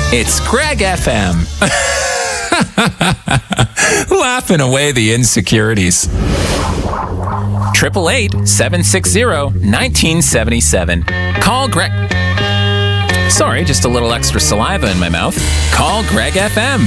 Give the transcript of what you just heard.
It's Greg FM. Laughing away the insecurities. 888-760-1977. Call Greg. Sorry, just a little extra saliva in my mouth. Call Greg FM.